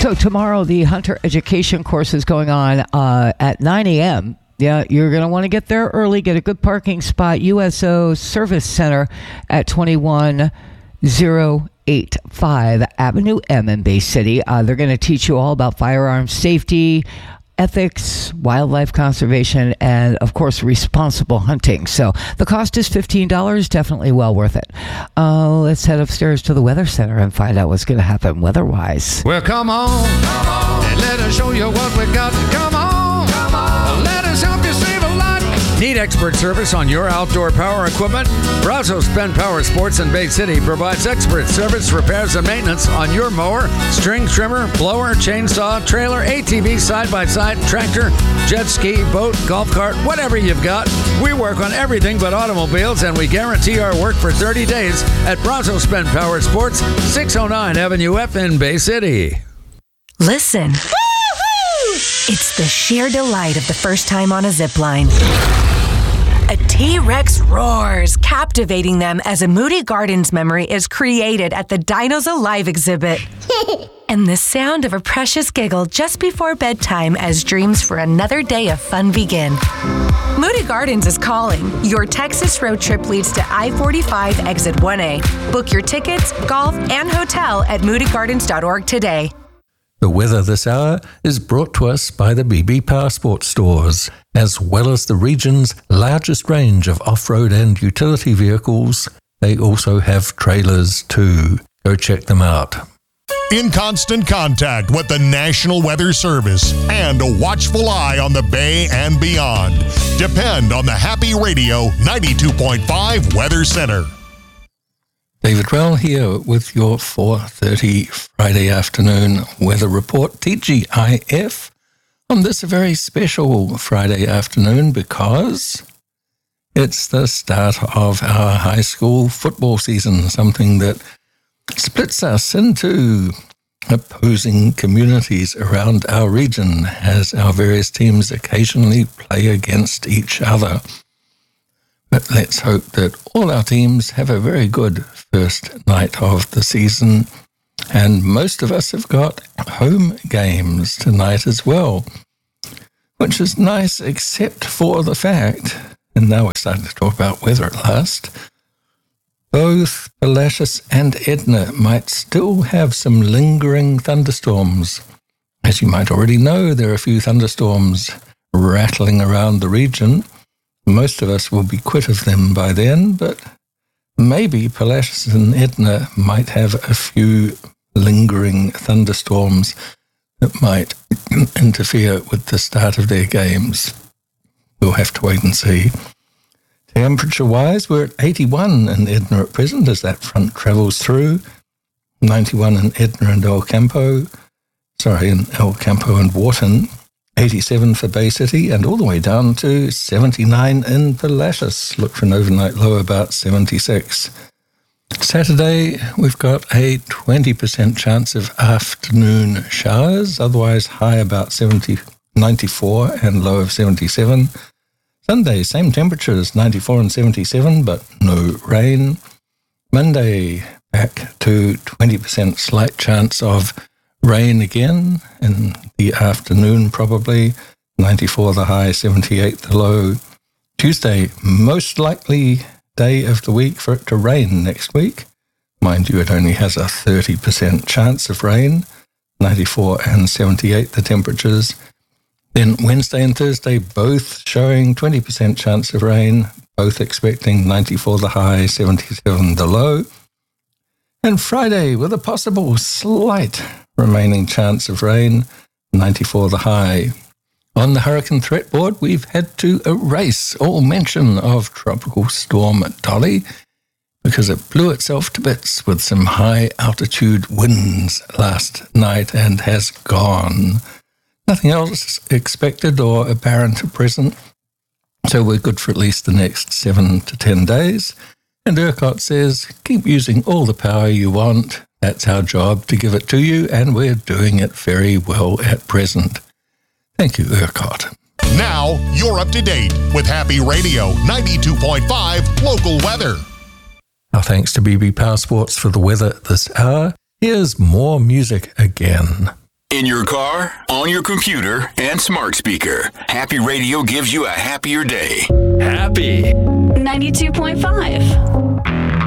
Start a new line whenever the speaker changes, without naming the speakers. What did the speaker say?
So tomorrow, the Hunter Education course is going on at 9 a.m. Yeah, you're going to want to get there early, get a good parking spot. USO Service Center at 21085 Avenue M in Bay City. They're going to teach you all about firearms safety, ethics, wildlife conservation, and, of course, responsible hunting. So the cost is $15. Definitely well worth it. Let's head upstairs to the Weather Center and find out what's going to happen weather-wise.
Well, come on, and let us show you what we got. Come on, let us help you save a lot. Need expert service on your outdoor power equipment? Brazos Bend Power Sports in Bay City provides expert service, repairs, and maintenance on your mower, string trimmer, blower, chainsaw, trailer, ATV, side-by-side, tractor, jet ski, boat, golf cart, whatever you've got. We work on everything but automobiles, and we guarantee our work for 30 days at Brazos Bend Power Sports, 609 Avenue F in Bay City.
Listen. Woo-hoo! It's the sheer delight of the first time on a zip line. A T-Rex roars, captivating them as a Moody Gardens memory is created at the Dinos Alive exhibit. And the sound of a precious giggle just before bedtime as dreams for another day of fun begin. Moody Gardens is calling. Your Texas road trip leads to I-45 Exit 1A. Book your tickets, golf, and hotel at moodygardens.org today.
The weather this hour is brought to us by the BB Powersport stores, as well as the region's largest range of off-road and utility vehicles. They also have trailers too. Go check them out.
In constant contact with the National Weather Service and a watchful eye on the Bay and beyond. Depend on the Happy Radio 92.5 Weather Center.
David Rell here with your 4:30 Friday afternoon weather report, TGIF, on this very special Friday afternoon because it's the start of our high school football season, something that splits us into opposing communities around our region as our various teams occasionally play against each other. But let's hope that all our teams have a very good first night of the season. And most of us have got home games tonight as well, which is nice except for the fact, and now we're starting to talk about weather at last, both Palacios and Edna might still have some lingering thunderstorms. As you might already know, there are a few thunderstorms rattling around the region. Most of us will be quit of them by then, but maybe Palacios and Edna might have a few lingering thunderstorms that might interfere with the start of their games. We'll have to wait and see. Temperature-wise, we're at 81 in Edna at present as that front travels through. 91 in Edna and in El Campo and Wharton. 87 for Bay City, and all the way down to 79 in Palacios. Look for an overnight low about 76. Saturday, we've got a 20% chance of afternoon showers, otherwise high about 94 and low of 77. Sunday, same temperatures, 94 and 77, but no rain. Monday, back to 20% slight chance of rain again in the afternoon, probably. 94 the high, 78 the low. Tuesday, most likely day of the week for it to rain next week. Mind you, it only has a 30% chance of rain. 94 and 78 the temperatures. Then Wednesday and Thursday, both showing 20% chance of rain, both expecting 94 the high, 77 the low. And Friday, with a possible slight remaining chance of rain, 94 the high. On the hurricane threat board, we've had to erase all mention of Tropical Storm Dolly because it blew itself to bits with some high altitude winds last night and has gone. Nothing else expected or apparent at present, so we're good for at least the next 7 to 10 days. And ERCOT says, keep using all the power you want. That's our job to give it to you, and we're doing it very well at present. Thank you, ERCOT.
Now, you're up to date with Happy Radio 92.5 local weather.
Our thanks to BB Power Sports for the weather this hour. Here's more music again.
In your car, on your computer, and smart speaker, Happy Radio gives you a happier day.
Happy.
92.5.